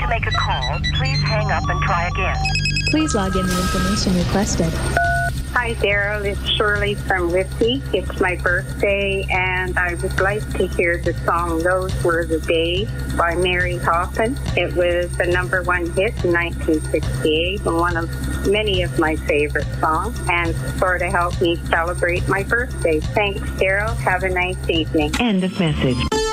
to make a call, please hang up and try again. Please log in the information requested. Hi, Daryl. It's Shirley from Whitby. It's my birthday, and I would like to hear the song Those Were the Days by Mary Hoffman. It was the #1 hit in 1968 and one of many of my favorite songs, and sort of helped me celebrate my birthday. Thanks, Daryl. Have a nice evening. End of message.